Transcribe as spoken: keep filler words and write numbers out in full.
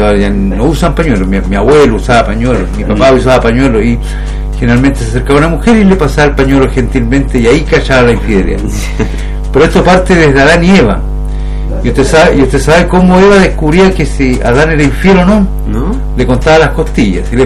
ahora ya no usan pañuelos. Mi, mi abuelo usaba pañuelos, mi papá usaba pañuelos, y generalmente se acercaba a una mujer y le pasaba el pañuelo gentilmente, y ahí callaba la infidelidad. Pero esto parte desde Adán y Eva. Y usted sabe, y usted sabe cómo Eva descubría que si Adán era infiel o no, ¿no? le contaba las costillas. Si le